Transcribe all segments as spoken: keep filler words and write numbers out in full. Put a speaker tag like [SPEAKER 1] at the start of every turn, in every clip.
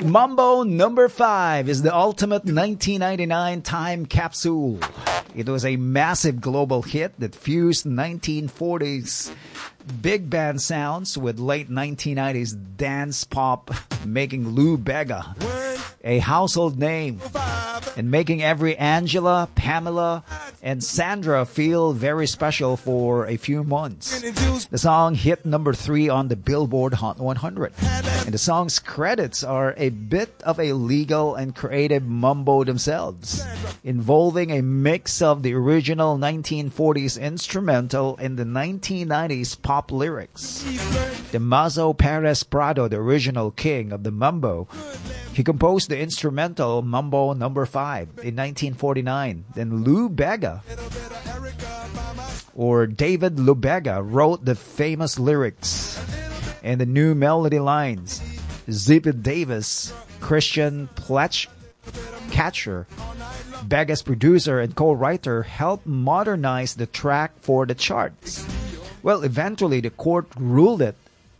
[SPEAKER 1] Mambo number five is the ultimate nineteen ninety-nine time capsule. It was a massive global hit that fused nineteen forties big band sounds with late nineteen nineties dance pop, making Lou Bega a household name and making every Angela, Pamela, and Sandra feel very special for a few months. The song hit number three on the Billboard Hot one hundred. And the song's credits are a bit of a legal and creative mumbo themselves, involving a mix of the original nineteen forties instrumental and the nineteen nineties pop lyrics. Damaso Perez Prado, the original king of the mambo, he composed the instrumental Mambo number five in nineteen forty-nine. Then Lou Bega, or David Lubega, wrote the famous lyrics and the new melody lines. Zippy Davis, Christian Pletchcatcher, Bega's producer and co-writer, helped modernize the track for the charts. Well, eventually the court ruled it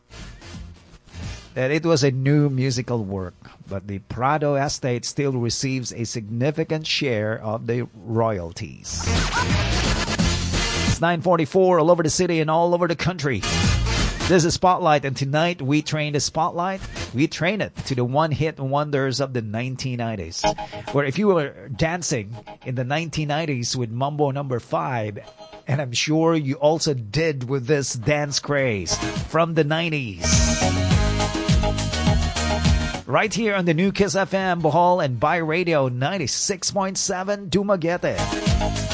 [SPEAKER 1] that it was a new musical work, but the Prado estate still receives a significant share of the royalties. It's nine forty-four all over the city and all over the country. This is Spotlight, and tonight we train the Spotlight. We train it to the one-hit wonders of the nineteen nineties. Where if you were dancing in the nineteen nineties with Mambo number five, and I'm sure you also did with this dance craze from the nineties. Right here on the new Kiss F M, Bohol, and by radio ninety-six point seven Dumaguete.